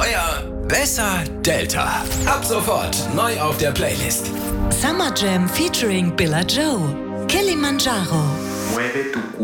Feuer, besser Delta. Ab sofort neu auf der Playlist. Summer Jam featuring Billa Joe. Kilimanjaro. Mueve tu